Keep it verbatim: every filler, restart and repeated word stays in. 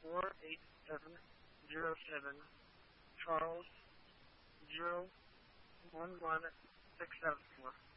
four eight seven zero seven, Charles zero one one six seven four.